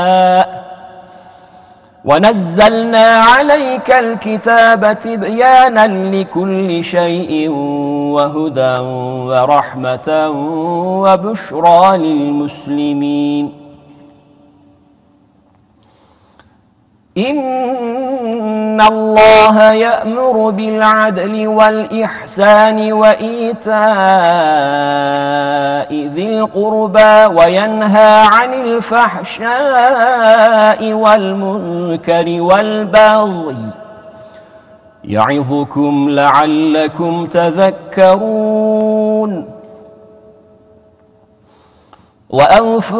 ونزلنا عليك الكتاب تبيانا لكل شيء وهدى ورحمة وبشرى للمسلمين. إن الله يأمر بالعدل والإحسان وإيتاء ذي القربى وينهى عن الفحشاء والمنكر والبغي يعظكم لعلكم تذكرون. وأوفوا